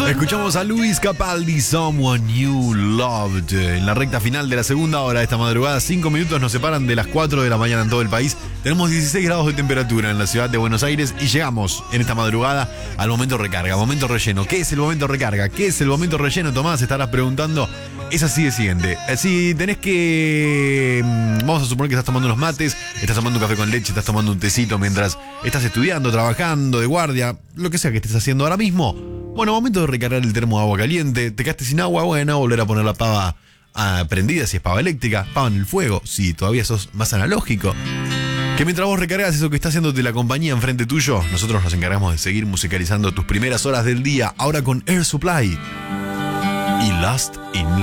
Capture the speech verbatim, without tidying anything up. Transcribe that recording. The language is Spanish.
Escuchamos a Luis Capaldi, Someone You Loved. En la recta final de la segunda hora de esta madrugada, cinco minutos nos separan de las cuatro de la mañana en todo el país. Tenemos dieciséis grados de temperatura en la ciudad de Buenos Aires y llegamos en esta madrugada al momento recarga, momento relleno. ¿Qué es el momento recarga? ¿Qué es el momento relleno, Tomás? Estarás preguntando. Es así de siguiente. Si tenés que... Vamos a suponer que estás tomando unos mates, estás tomando un café con leche, estás tomando un tecito mientras estás estudiando, trabajando, de guardia, lo que sea que estés haciendo ahora mismo. Bueno, momento de recargar el termo de agua caliente. Te quedaste sin agua, bueno, volver a poner la pava ah, prendida si es pava eléctrica, pava en el fuego si todavía sos más analógico. Que mientras vos recargas eso que está haciéndote la compañía enfrente tuyo, nosotros nos encargamos de seguir musicalizando tus primeras horas del día, ahora con Air Supply y Lost in